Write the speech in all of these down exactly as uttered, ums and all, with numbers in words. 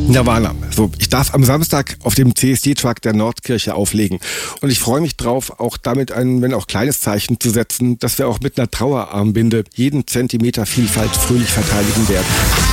Nirvana. So, ich darf am Samstag auf dem C S D-Truck der Nordkirche auflegen. Und ich freue mich drauf, auch damit ein, wenn auch kleines Zeichen zu setzen, dass wir auch mit einer Trauerarmbinde jeden Zentimeter Vielfalt fröhlich verteidigen werden.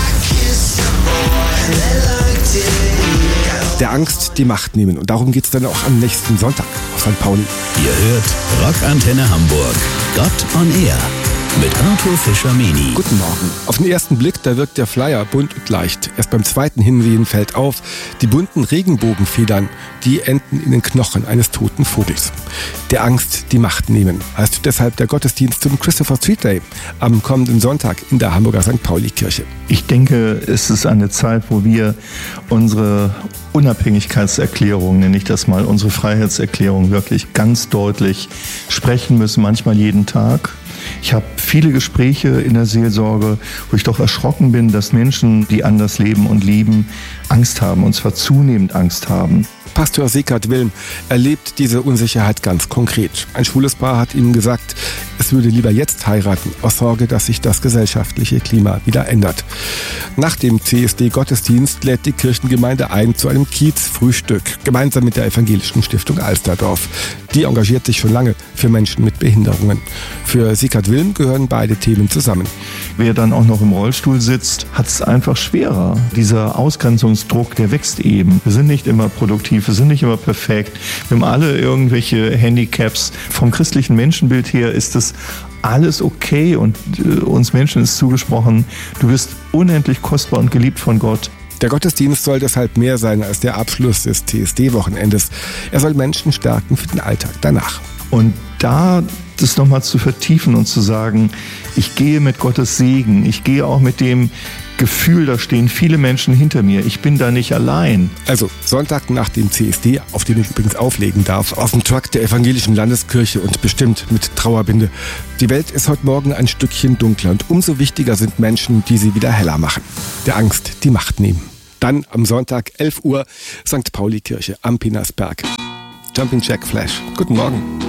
Der Angst die Macht nehmen. Und darum geht's dann auch am nächsten Sonntag auf Sankt Pauli. Ihr hört Rockantenne Hamburg. Gott on Air. Mit Arthur Fischer-Meni. Guten Morgen. Auf den ersten Blick, da wirkt der Flyer bunt und leicht. Erst beim zweiten Hinsehen fällt auf, die bunten Regenbogenfedern, die enden in den Knochen eines toten Vogels. Der Angst die Macht nehmen, heißt deshalb der Gottesdienst zum Christopher Street Day am kommenden Sonntag in der Hamburger Sankt Pauli-Kirche. Ich denke, es ist eine Zeit, wo wir unsere Unabhängigkeitserklärung, nenne ich das mal, unsere Freiheitserklärung wirklich ganz deutlich sprechen müssen, manchmal jeden Tag. Ich habe viele Gespräche in der Seelsorge, wo ich doch erschrocken bin, dass Menschen, die anders leben und lieben, Angst haben, und zwar zunehmend Angst haben. Pastor Sickert Wilm erlebt diese Unsicherheit ganz konkret. Ein schwules Paar hat ihm gesagt, es würde lieber jetzt heiraten, aus Sorge, dass sich das gesellschaftliche Klima wieder ändert. Nach dem C S D-Gottesdienst lädt die Kirchengemeinde ein zu einem Kiez-Frühstück, gemeinsam mit der Evangelischen Stiftung Alsterdorf. Die engagiert sich schon lange für Menschen mit Behinderungen. Für Sickert Wilm gehören beide Themen zusammen. Wer dann auch noch im Rollstuhl sitzt, hat es einfach schwerer. Dieser Ausgrenzungsdruck, der wächst eben. Wir sind nicht immer produktiv, wir sind nicht immer perfekt. Wir haben alle irgendwelche Handicaps. Vom christlichen Menschenbild her ist das alles okay, und äh, uns Menschen ist zugesprochen, du bist unendlich kostbar und geliebt von Gott. Der Gottesdienst soll deshalb mehr sein als der Abschluss des C S D-Wochenendes. Er soll Menschen stärken für den Alltag danach. Und da das nochmal zu vertiefen und zu sagen, ich gehe mit Gottes Segen, ich gehe auch mit dem Gefühl, da stehen viele Menschen hinter mir, ich bin da nicht allein. Also Sonntag nach dem C S D, auf den ich übrigens auflegen darf, auf dem Truck der Evangelischen Landeskirche und bestimmt mit Trauerbinde. Die Welt ist heute Morgen ein Stückchen dunkler und umso wichtiger sind Menschen, die sie wieder heller machen. Der Angst die Macht nehmen. Dann am Sonntag, elf Uhr, Sankt Pauli-Kirche am Pinersberg. Jumping Jack Flash. Guten Morgen.